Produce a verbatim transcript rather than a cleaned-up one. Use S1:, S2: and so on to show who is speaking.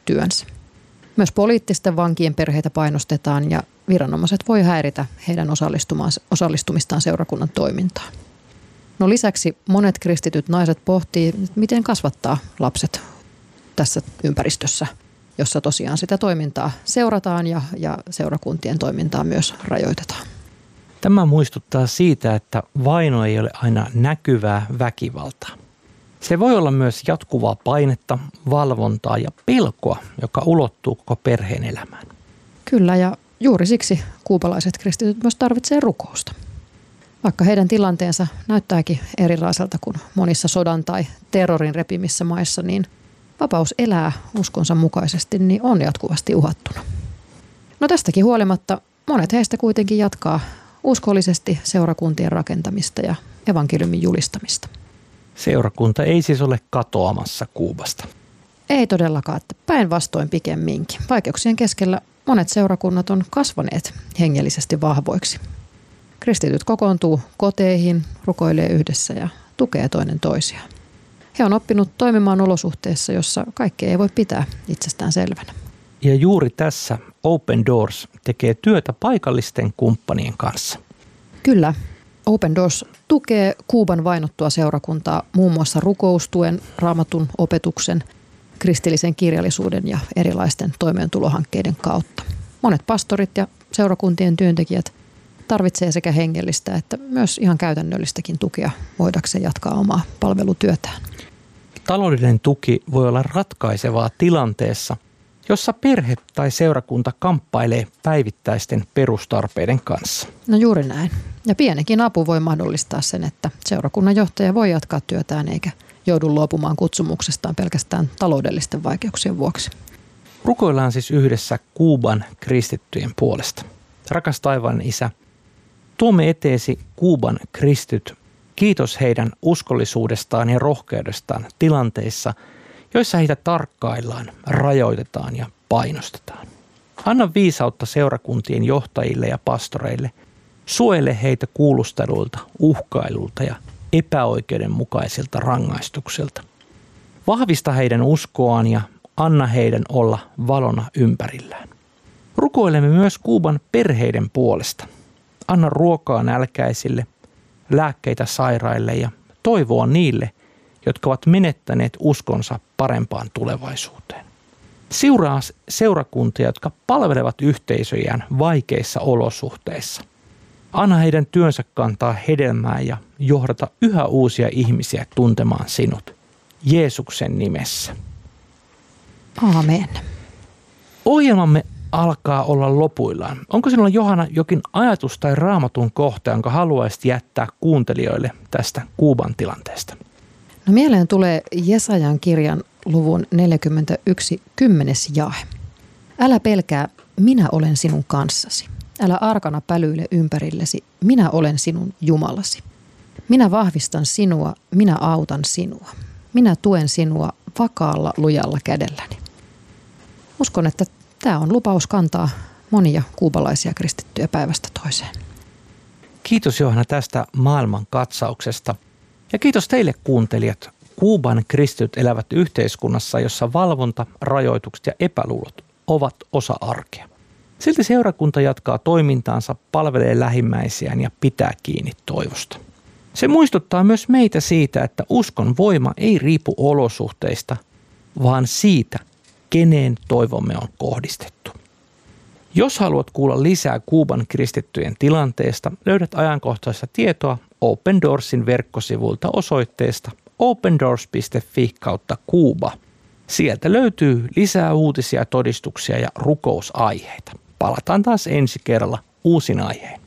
S1: työnsä. Myös poliittisten vankien perheitä painostetaan ja viranomaiset voi häiritä heidän osallistumistaan seurakunnan toimintaan. No lisäksi monet kristityt naiset pohtii, miten kasvattaa lapset tässä ympäristössä, jossa tosiaan sitä toimintaa seurataan ja, ja seurakuntien toimintaa myös rajoitetaan.
S2: Tämä muistuttaa siitä, että vaino ei ole aina näkyvää väkivaltaa. Se voi olla myös jatkuvaa painetta, valvontaa ja pelkoa, joka ulottuu koko perheen elämään.
S1: Kyllä, ja juuri siksi kuubalaiset kristityt myös tarvitsevat rukousta. Vaikka heidän tilanteensa näyttääkin erilaiselta kuin monissa sodan tai terrorin repimissä maissa, niin vapaus elää uskonsa mukaisesti niin on jatkuvasti uhattuna. No tästäkin huolimatta monet heistä kuitenkin jatkaa uskollisesti seurakuntien rakentamista ja evankeliumin julistamista.
S2: Seurakunta ei siis ole katoamassa Kuubasta.
S1: Ei todellakaan, että päinvastoin pikemminkin. Vaikeuksien keskellä monet seurakunnat on kasvaneet hengellisesti vahvoiksi. Kristityt kokoontuu koteihin, rukoilee yhdessä ja tukee toinen toisiaan. He on oppinut toimimaan olosuhteissa, jossa kaikkea ei voi pitää itsestään selvänä.
S2: Ja juuri tässä Open Doors tekee työtä paikallisten kumppanien kanssa.
S1: Kyllä. Open Doors tukee Kuuban vainottua seurakuntaa muun muassa rukoustuen, raamatun opetuksen, kristillisen kirjallisuuden ja erilaisten toimeentulohankkeiden kautta. Monet pastorit ja seurakuntien työntekijät tarvitsee sekä hengellistä että myös ihan käytännöllistäkin tukea voidakseen jatkaa omaa palvelutyötään.
S2: Taloudellinen tuki voi olla ratkaisevaa tilanteessa, jossa perhe tai seurakunta kamppailee päivittäisten perustarpeiden kanssa.
S1: No juuri näin. Ja pienikin apu voi mahdollistaa sen, että seurakunnan johtaja voi jatkaa työtään eikä joudu luopumaan kutsumuksestaan pelkästään taloudellisten vaikeuksien vuoksi.
S2: Rukoillaan siis yhdessä Kuuban kristittyjen puolesta. Rakas taivaan Isä, tuomme eteesi Kuuban kristityt. Kiitos heidän uskollisuudestaan ja rohkeudestaan tilanteissa, joissa heitä tarkkaillaan, rajoitetaan ja painostetaan. Anna viisautta seurakuntien johtajille ja pastoreille. Suojele heitä kuulusteluilta, uhkailulta ja epäoikeudenmukaisilta rangaistuksilta. Vahvista heidän uskoaan ja anna heidän olla valona ympärillään. Rukoilemme myös Kuuban perheiden puolesta. Anna ruokaa nälkäisille, lääkkeitä sairaille ja toivoa niille, jotka ovat menettäneet uskonsa parempaan tulevaisuuteen. Siuraa seurakuntia, jotka palvelevat yhteisöjään vaikeissa olosuhteissa. Anna heidän työnsä kantaa hedelmää ja johdata yhä uusia ihmisiä tuntemaan sinut. Jeesuksen nimessä.
S1: Aamen.
S2: Ohjelmamme alkaa olla lopuillaan. Onko sinulla, Johanna, jokin ajatus tai raamatun kohta, jonka haluaisit jättää kuuntelijoille tästä Kuuban tilanteesta?
S1: No mieleen tulee Jesajan kirjan luvun neljäkymmentäyksi kymmenes jae. Älä pelkää, minä olen sinun kanssasi. Älä arkana pälyile ympärillesi, minä olen sinun Jumalasi. Minä vahvistan sinua, minä autan sinua. Minä tuen sinua vakaalla lujalla kädelläni. Uskon, että tämä on lupaus kantaa monia kuubalaisia kristittyjä päivästä toiseen.
S2: Kiitos Johanna tästä maailman katsauksesta. Ja kiitos teille kuuntelijat. Kuuban kristityt elävät yhteiskunnassa, jossa valvonta, rajoitukset ja epäluulot ovat osa arkea. Silti seurakunta jatkaa toimintaansa, palvelee lähimmäisiään ja pitää kiinni toivosta. Se muistuttaa myös meitä siitä, että uskon voima ei riipu olosuhteista, vaan siitä, keneen toivomme on kohdistettu. Jos haluat kuulla lisää Kuuban kristittyjen tilanteesta, löydät ajankohtaista tietoa Open Doorsin verkkosivuilta osoitteesta opendoors piste fi kautta Kuuba. Sieltä löytyy lisää uutisia, todistuksia ja rukousaiheita. Palataan taas ensi kerralla uusin aiheen.